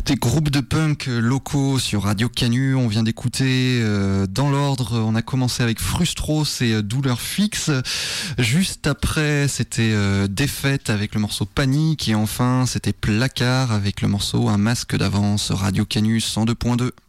Des groupes de punk locaux sur Radio Canu. On vient d'écouter dans l'ordre. On a commencé avec Frustros et Douleur Fixe. Juste après, c'était Défaite avec le morceau Panique. Et enfin, c'était Placard avec le morceau Un masque d'avance. Radio Canu 102.2.